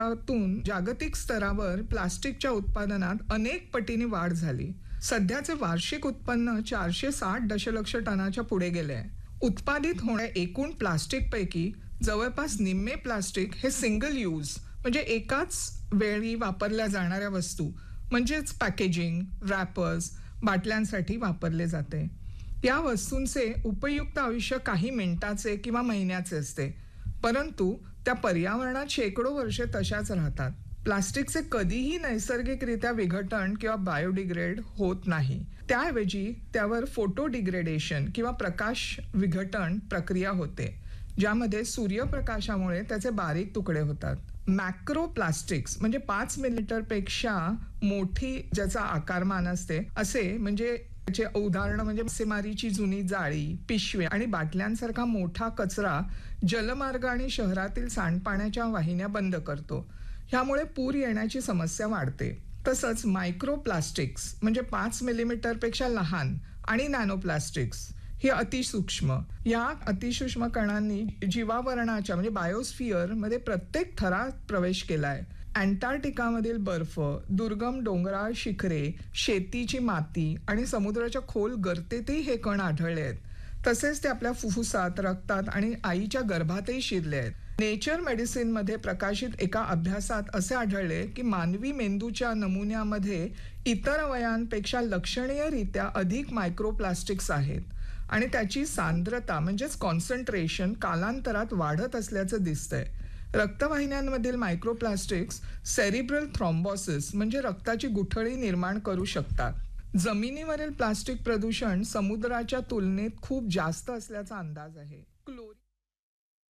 तून जागतिक स्तरावर प्लास्टिकच्या उत्पादनात अनेक पटीने वाढ झाली. सध्याचे वार्षिक उत्पन्न 460 दशलक्ष टनाच्या पुढे गेले आहे. उत्पादित होणाऱ्या एकूण प्लास्टिक पैकी जवळपास निम्मे प्लास्टिक हे सिंगल यूज म्हणजे एकाच वेळी वापरल्या जाणाऱ्या वस्तू म्हणजेच पॅकेजिंग, रॅपर्स, बाटल्यांसाठी वापरले जाते. या वस्तूंचे उपयुक्त आयुष्य काही मिनिटाचे किंवा महिन्याचे असते, परंतु त्या पर्यावरणात शेकडो वर्षे तशाच राहतात. प्लास्टिकचे कधीही नैसर्गिकरित्या विघटन किंवा बायोडिग्रेड होत नाही. त्याऐवजी त्यावर फोटो डिग्रेडेशन किंवा प्रकाश विघटन प्रक्रिया होते, ज्यामध्ये सूर्यप्रकाशामुळे त्याचे बारीक तुकडे होतात. मॅक्रो प्लास्टिक्स म्हणजे 5 मिलीमीटर पेक्षा मोठी ज्याचा आकारमान असते असे म्हणजे त्याचे उदाहरण म्हणजे मासेमारीची जुनी जाळी, पिशव्या आणि बाटल्यांसारखा मोठा कचरा जलमार्ग आणि शहरातील सांडपाण्याच्या वाहिन्या बंद करतो. ह्यामुळे पूर येण्याची समस्या वाढते. तसंच मायक्रो प्लास्टिक्स म्हणजे 5 मिलीमीटर पेक्षा लहान आणि नॅनो प्लास्टिक्स हे अतिसूक्ष्म. या अतिसूक्ष्म कणांनी जीवावरणाच्या म्हणजे बायोस्फिअर मध्ये प्रत्येक थरात प्रवेश केलाय. अँटार्क्टिकामधील बर्फ, दुर्गम डोंगराळ शिखरे, शेतीची माती आणि समुद्राच्या खोल गर्तेतही हे कण आढळले आहेत. तसेच ते आपल्या फुफ्फुसात, रक्तात आणि आईच्या गर्भातही शिरले आहेत. नेचर मेडिसिन मध्ये प्रकाशित एका अभ्यासात असे आढळले की मानवी मेंदूच्या नमुन्यामध्ये इतर अवयवांपेक्षा लक्षणीयरित्या अधिक मायक्रोप्लास्टिक्स आहेत आणि त्याची सांद्रता म्हणजेच कॉन्सन्ट्रेशन कालांतरात वाढत असल्याचं दिसतंय. रक्तवाहिन्यांमधील मायक्रोप्लास्टिक्स सेरिब्रल थ्रॉम्बोसिस म्हणजे रक्ताची गुठळी निर्माण करू शकतात. जमिनीवरील प्लास्टिक प्रदूषण समुद्राच्या तुलनेत खूप जास्त असल्याचा अंदाज आहे.